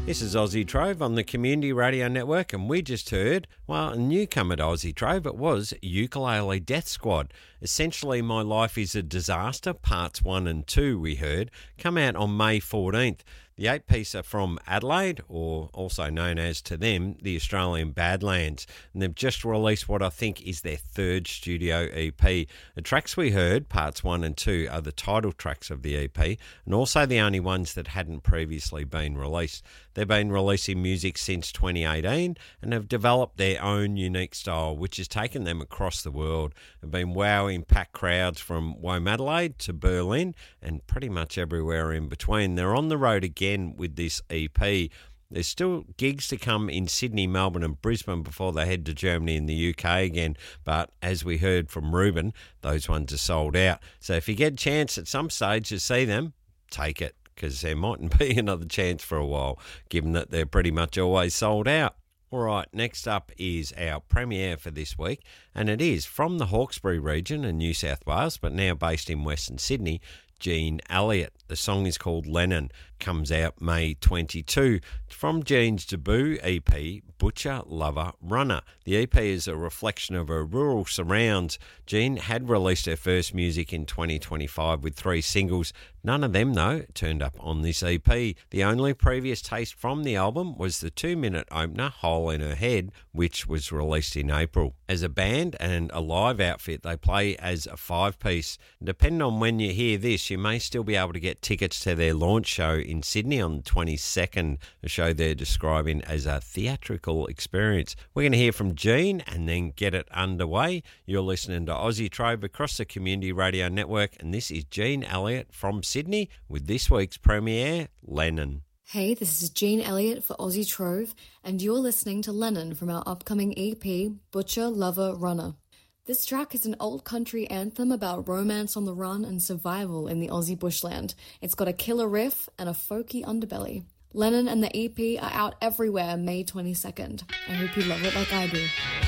This is Aussie Trove on the Community Radio Network, and we just heard, well, a newcomer to Aussie Trove. It was Ukulele Death Squad. Essentially, My Life is a Disaster, Parts 1 and 2, we heard, come out on May 14th. The 8-piece are from Adelaide, or also known as, to them, the Australian Badlands. And they've just released what I think is their third studio EP. The tracks we heard, parts 1 and 2, are the title tracks of the EP, and also the only ones that hadn't previously been released. They've been releasing music since 2018 and have developed their own unique style, which has taken them across the world. They've been wowing packed crowds from Womadelaide to Berlin and pretty much everywhere in between. They're on the road again with this EP. There's still gigs to come in Sydney, Melbourne and Brisbane before they head to Germany and the UK again. But as we heard from Ruben, those ones are sold out. So if you get a chance at some stage to see them, take it, because there mightn't be another chance for a while, given that they're pretty much always sold out. All right, next up is our premiere for this week, and it is from the Hawkesbury region in New South Wales, but now based in Western Sydney, Gene Elliott. The song is called Lennon, comes out May 22. From Gene's debut EP, Butcher, Lover, Runner. The EP is a reflection of her rural surrounds. Gene had released her first music in 2025 with 3 singles. None of them, though, turned up on this EP. The only previous taste from the album was the 2-minute opener, Hole in Her Head, which was released in April. As a band and a live outfit, they play as a 5-piece. Depending on when you hear this, you may still be able to get tickets to their launch show in Sydney on the 22nd, a show they're describing as a theatrical experience. We're going to hear from Gene and then get it underway. You're listening to Aussie Trove across the Community Radio Network, and this is Gene Elliott from Sydney with this week's premiere, Lennon. Hey, this is Gene Elliott for Aussie Trove, and you're listening to Lennon from our upcoming EP, Butcher, Lover, Runner. This track is an old country anthem about romance on the run and survival in the Aussie bushland. It's got a killer riff and a folky underbelly. Lennon and the EP are out everywhere May 22nd. I hope you love it like I do.